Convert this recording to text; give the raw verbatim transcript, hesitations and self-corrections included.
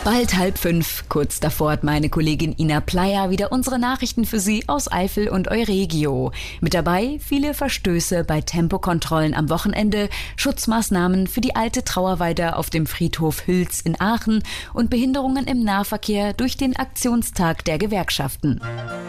Bald halb fünf, kurz davor hat meine Kollegin Ina Pleyer wieder unsere Nachrichten für Sie aus Eifel und Euregio. Mit dabei viele Verstöße bei Tempokontrollen am Wochenende, Schutzmaßnahmen für die alte Trauerweide auf dem Friedhof Hüls in Aachen und Behinderungen im Nahverkehr durch den Aktionstag der Gewerkschaften.